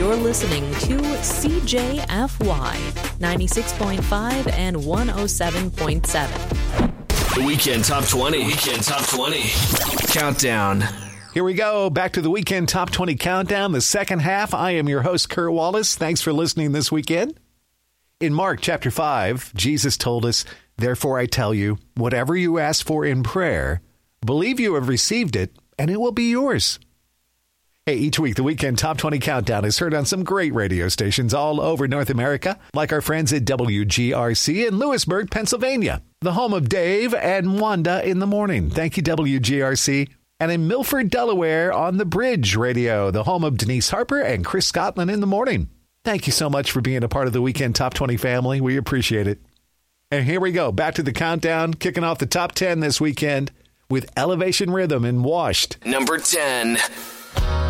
You're listening to CJFY 96.5 and 107.7. The Weekend Top 20. Weekend Top 20. Countdown. Here we go. Back to the Weekend Top 20 Countdown, the second half. I am your host, Kurt Wallace. Thanks for listening this weekend. In Mark chapter 5, Jesus told us, "Therefore I tell you, whatever you ask for in prayer, believe you have received it, and it will be yours." Hey, each week, the Weekend Top 20 Countdown is heard on some great radio stations all over North America, like our friends at WGRC in Lewisburg, Pennsylvania, the home of Dave and Wanda in the morning. Thank you, WGRC. And in Milford, Delaware, on The Bridge Radio, the home of Denise Harper and Chris Scotland in the morning. Thank you so much for being a part of the Weekend Top 20 family. We appreciate it. And here we go. Back to the countdown, kicking off the top 10 this weekend with Elevation Rhythm and Washed. Number 10.